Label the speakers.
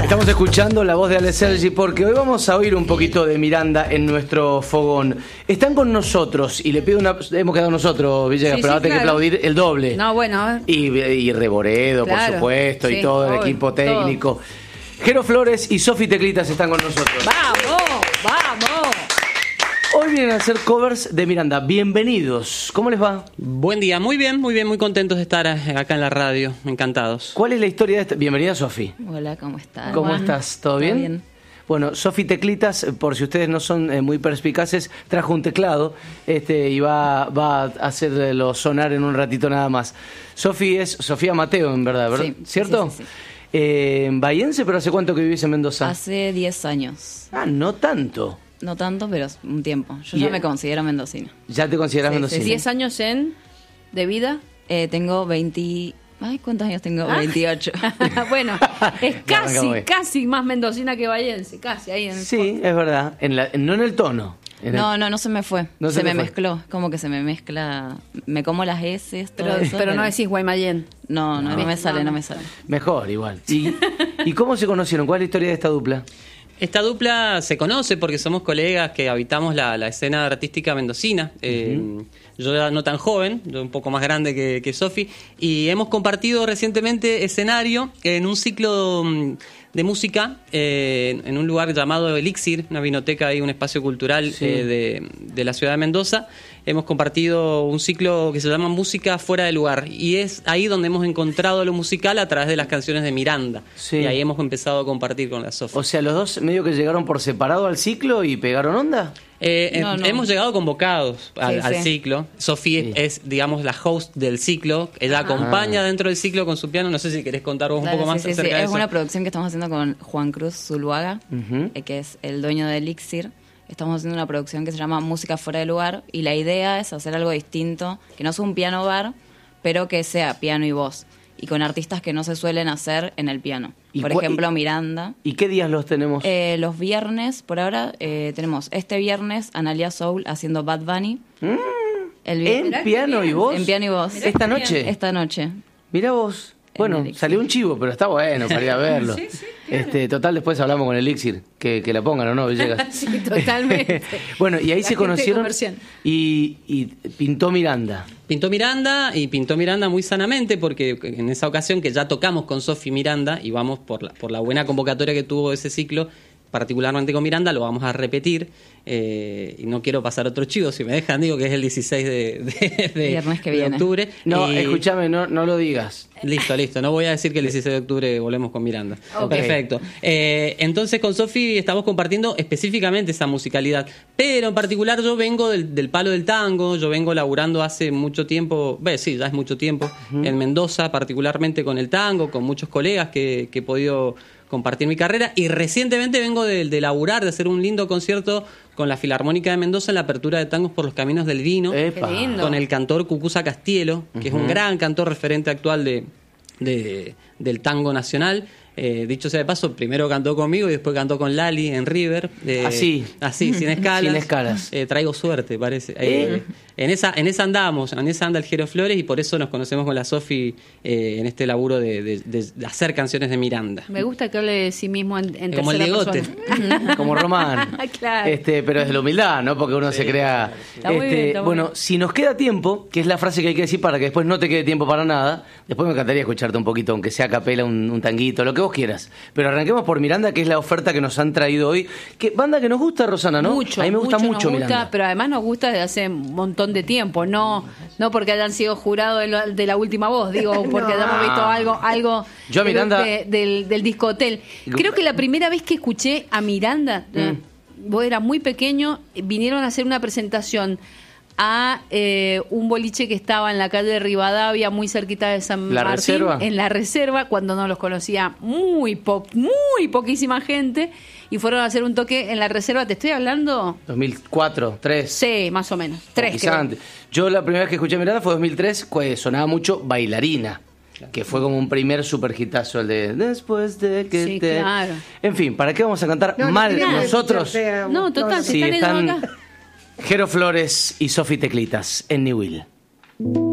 Speaker 1: Estamos escuchando la voz de Ale Sergi porque hoy vamos a oír un poquito de Miranda en nuestro fogón. Están con nosotros y le pido hemos quedado nosotros, Villegas, pero ahora tengo que aplaudir el doble.
Speaker 2: No, bueno.
Speaker 1: Y Reboredo, claro, por supuesto, y todo el equipo técnico. Jero Flores y Sofi Teclitas están con nosotros.
Speaker 2: ¡Vamos! ¡Vamos!
Speaker 1: Hoy vienen a hacer covers de Miranda. Bienvenidos. ¿Cómo les va?
Speaker 3: Buen día, muy bien, muy contentos de estar acá en la radio, encantados.
Speaker 1: ¿Cuál es la historia de esta? Bienvenida, Sofi.
Speaker 4: Hola, ¿cómo estás?
Speaker 1: ¿Cómo estás? ¿Todo bien?
Speaker 4: Bien.
Speaker 1: Bueno, Sofi Teclitas, por si ustedes no son muy perspicaces, trajo un teclado y va a hacerlo sonar en un ratito nada más. Sofi es Sofía Mateo, en verdad, ¿verdad?
Speaker 4: Sí,
Speaker 1: ¿Cierto?
Speaker 4: Sí.
Speaker 1: Bahiense, pero ¿hace cuánto que vivís en Mendoza?
Speaker 4: Hace 10 años.
Speaker 1: Ah, no tanto.
Speaker 4: No tanto, pero un tiempo. Yo ya me considero mendocina.
Speaker 1: ¿Ya te consideras mendocina?
Speaker 2: 10 años de vida.
Speaker 4: Tengo 20... Ay, ¿cuántos años tengo? 28.
Speaker 2: Bueno, es casi más mendocina que bahiense, casi ahí en el
Speaker 1: Sí, es verdad. No en el tono.
Speaker 4: No se me fue. Se me mezcló. Como que se me mezcla. Me como las S, todo eso,
Speaker 2: pero no decís Guaymallén.
Speaker 4: No me sale.
Speaker 1: Mejor, igual. ¿Y cómo se conocieron? ¿Cuál es la historia de esta dupla?
Speaker 3: Esta dupla se conoce porque somos colegas que habitamos la escena artística mendocina. Yo era no tan joven, yo un poco más grande que Sofi, y hemos compartido recientemente escenario en un ciclo de música en un lugar llamado Elixir, una vinoteca y un espacio cultural de la ciudad de Mendoza. Hemos compartido un ciclo que se llama Música Fuera de Lugar, y es ahí donde hemos encontrado lo musical a través de las canciones de Miranda. Sí. Y ahí hemos empezado a compartir con la Sofi.
Speaker 1: O sea, los dos medio que llegaron por separado al ciclo y pegaron onda.
Speaker 4: No.
Speaker 3: Hemos llegado convocados al ciclo. Sofi es, digamos, la host del ciclo. Ella acompaña dentro del ciclo con su piano. No sé si querés contar vos un poco más acerca de eso.
Speaker 4: Es una producción que estamos haciendo con Juan Cruz Zuluaga, que es el dueño de Elixir. Estamos haciendo una producción que se llama Música Fuera de Lugar, y la idea es hacer algo distinto, que no sea un piano bar, pero que sea piano y voz, y con artistas que no se suelen hacer en el piano. Por ejemplo, Miranda.
Speaker 1: ¿Y qué días los tenemos?
Speaker 4: Los viernes, por ahora, tenemos este viernes Analia Soul haciendo Bad Bunny.
Speaker 1: ¿En piano y voz?
Speaker 4: En piano y voz.
Speaker 1: ¿Esta noche?
Speaker 4: Esta noche.
Speaker 1: Mirá vos. Bueno, salió un chivo, pero está bueno para ir a verlo. Sí, total, después hablamos con Elixir, que la pongan o no, Villegas.
Speaker 2: Sí, totalmente.
Speaker 1: Bueno, y ahí se conocieron y pintó Miranda.
Speaker 3: Pintó Miranda muy sanamente, porque en esa ocasión que ya tocamos con Sofi Miranda, y vamos por la buena convocatoria que tuvo ese ciclo, particularmente con Miranda, lo vamos a repetir. Y no quiero pasar otro chivo, si me dejan digo que es el 16 de octubre.
Speaker 1: No, escúchame, no lo digas.
Speaker 3: Listo, no voy a decir que el 16 de octubre volvemos con Miranda.
Speaker 1: Okay.
Speaker 3: Perfecto. Entonces con Sofi estamos compartiendo específicamente esa musicalidad, pero en particular yo vengo del palo del tango. Yo vengo laburando hace mucho tiempo, ya es mucho tiempo, en Mendoza, particularmente con el tango, con muchos colegas que he podido compartir mi carrera, y recientemente vengo de laburar, de hacer un lindo concierto con la Filarmónica de Mendoza en la apertura de Tangos por los Caminos del Vino, con el cantor Cucuza Castielo, que es un gran cantor referente actual del tango nacional. Dicho sea de paso, primero cantó conmigo y después cantó con Lali en River. Así, sin escalas.
Speaker 1: Sin escalas.
Speaker 3: Traigo suerte, parece. En esa anda el Jero Flores, y por eso nos conocemos con la Sofi en este laburo de hacer canciones de Miranda.
Speaker 2: Me gusta que hable de sí mismo en
Speaker 3: como el Diegote.
Speaker 1: Como Román.
Speaker 2: Claro.
Speaker 1: Pero es de la humildad, ¿no? Porque uno se crea...
Speaker 2: Está muy bien.
Speaker 1: Bueno, si nos queda tiempo, que es la frase que hay que decir para que después no te quede tiempo para nada, después me encantaría escucharte un poquito, aunque sea a capela, un tanguito, lo que vos quieras. Pero arranquemos por Miranda, que es la oferta que nos han traído hoy. Que banda que nos gusta, Rosana, ¿no?
Speaker 2: Mucho.
Speaker 1: A mí me gusta mucho
Speaker 2: Miranda.
Speaker 1: Miranda.
Speaker 2: Pero además nos gusta desde hace un montón de tiempo. No porque hayan sido jurados de la última voz, digo, porque hayamos visto algo
Speaker 1: yo a Miranda...
Speaker 2: del disco Hotel. Creo que la primera vez que escuché a Miranda, vos eras muy pequeño, vinieron a hacer una presentación a un boliche que estaba en la calle de Rivadavia, muy cerquita de San Martín.
Speaker 1: ¿Reserva?
Speaker 2: En la Reserva, cuando no los conocía muy poquísima gente, y fueron a hacer un toque en la Reserva. ¿Te estoy hablando?
Speaker 1: 2004, 2003.
Speaker 2: Sí, más o menos. 3,
Speaker 1: quizás antes. Yo la primera vez que escuché Miranda fue 2003, sonaba mucho Bailarina, que fue como un primer super hitazo, el de Después de que
Speaker 2: sí, claro.
Speaker 1: En fin, ¿para qué vamos a cantar mal nosotros?
Speaker 2: No, total, si están acá.
Speaker 1: Jero Flores y Sofi Teclitas en Newell.